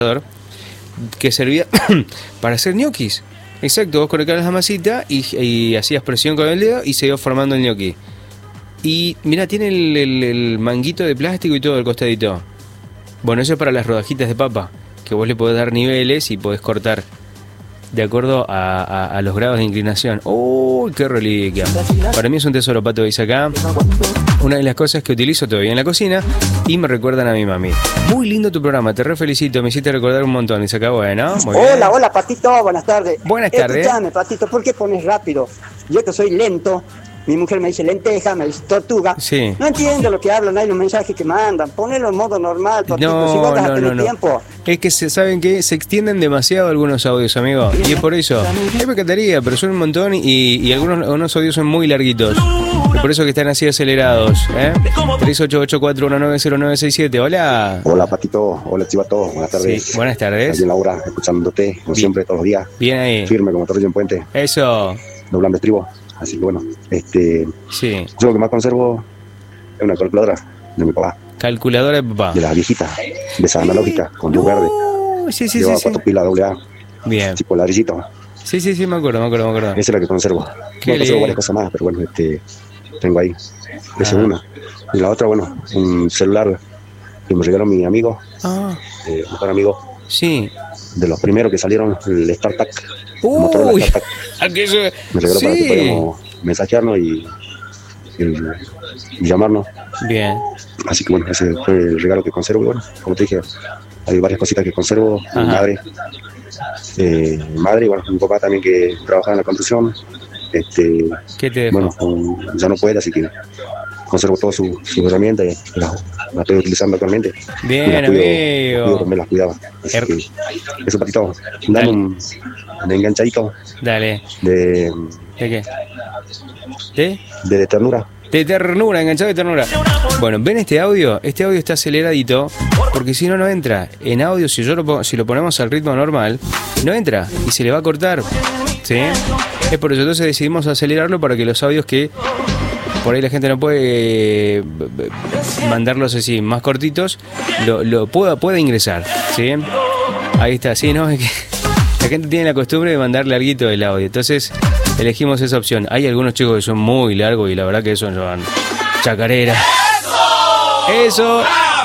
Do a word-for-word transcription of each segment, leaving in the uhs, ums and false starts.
que servía para hacer ñoquis. Exacto, vos colocabas la masita y, y hacías presión con el dedo y se iba formando el ñoqui. Y mira, tiene el, el, el manguito de plástico y todo el costadito. Bueno, eso es para las rodajitas de papa, que vos le podés dar niveles y podés cortar de acuerdo a, a, a los grados de inclinación. ¡Uy, ¡oh, qué reliquia! Para mí es un tesoro, Pato, dice acá. Una de las cosas que utilizo todavía en la cocina y me recuerdan a mi mami. Muy lindo tu programa, te re felicito, me hiciste recordar un montón. Dice acá, bueno. Muy hola, bien. Hola, Patito, buenas tardes. Buenas tardes. Escuchame, Patito, ¿por qué pones rápido? Yo que soy lento. Mi mujer me dice lenteja, me dice tortuga. Sí. No entiendo lo que hablan, hay los mensajes que mandan. Ponelo en modo normal, Patito, No, si vos vas no, a tener no, no. tiempo. Es que se saben que se extienden demasiado algunos audios, amigo. Y es por eso. Es me encantaría, pero son un montón y, y algunos, algunos audios son muy larguitos. Y por eso que están así acelerados, ¿eh? tres ocho ocho cuatro uno nueve cero nueve seis siete. Hola. Hola, Patito. Hola, Chivato. Buenas tardes. Sí, buenas tardes. Aquí en Laura, escuchándote, como Bien. siempre, todos los días. Bien ahí. Firme como torrillo en puente, Eso. doblando estribo. Así que bueno, este, Sí. yo lo que más conservo es una calculadora de mi papá, Calculadora de papá. de la viejita, de esa analógica, con luz verde. No, sí, sí, Llevaba sí, sí. cuatro pilas doble A, Bien. tipo ladrillito. Sí, sí, sí, me acuerdo, me acuerdo, me acuerdo. Esa es la que conservo. Qué No conservo lindo. varias cosas más, pero bueno, este, tengo ahí. Esa es Ah. una. Y la otra, bueno, un celular que me regaló mi amigo, Ah, eh, mejor amigo, sí. de los primeros que salieron, el StarTAC. el Motorola Uy, StarTAC. aquello. Me regaló para que Sí. podamos mensajearnos y, y, y llamarnos. Bien. Así que bueno, ese fue el regalo que conservo. Y bueno, como te dije, hay varias cositas que conservo. Mi Ajá. madre, eh, mi madre y bueno, mi papá también que trabajaba en la construcción. Este, ¿Qué te dejó? bueno, um, ya no puede, así que conservo todas sus su herramientas y las las estoy utilizando actualmente. Bien, Y las cuido- amigo. cuido, me las cuidaba. Así Er- que eso, Patito. Dame un, un enganchadito Dale. de, ¿De qué? ¿De? de, de ternura. De ternura, enganchado de ternura. Bueno, ¿ven este audio? Este audio está aceleradito porque si no, no entra. En audio, si, yo lo, pongo- si lo ponemos al ritmo normal, no entra y se le va a cortar. ¿Sí? Es por eso, entonces decidimos acelerarlo para que los audios que por ahí la gente no puede eh, b- b- mandarlos así más cortitos, lo, lo pueda, pueda ingresar. ¿Sí? Ahí está, sí, ¿no? Es que la gente tiene la costumbre de mandar larguito el audio. Entonces elegimos esa opción. Hay algunos chicos que son muy largos y la verdad que eso son chacarera. ¡Eso!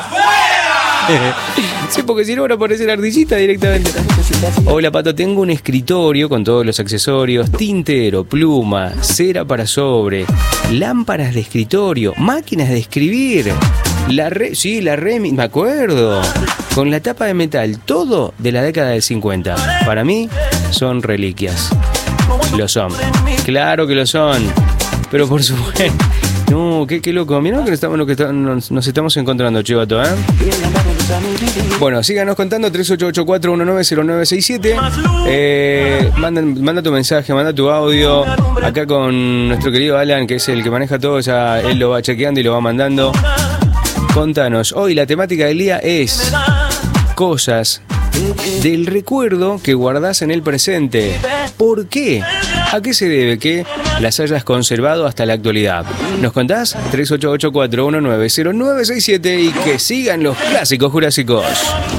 Sí, porque si no van a aparecer ardillita directamente. Hola, Pato, tengo un escritorio con todos los accesorios, tintero, pluma, cera para sobre, lámparas de escritorio, máquinas de escribir. La re, sí, la Remi, me acuerdo. Con la tapa de metal, todo de la década del cincuenta. Para mí, son reliquias. Lo son. Claro que lo son. Pero por supuesto. No, qué, qué loco. Mirá lo que, estamos, lo que está- nos, nos estamos encontrando, Chivato, ¿eh? Bueno, síganos contando tres ocho ocho cuatro uno nueve cero nueve seis siete. Eh, manda, manda tu mensaje, manda tu audio. Acá con nuestro querido Alan, que es el que maneja todo, ya él lo va chequeando y lo va mandando. Contanos, hoy la temática del día es cosas del recuerdo que guardás en el presente. ¿Por qué? ¿A qué se debe que las hayas conservado hasta la actualidad? ¿Nos contás? tres ocho ocho cuatro uno nueve cero nueve seis siete y que sigan los clásicos jurásicos.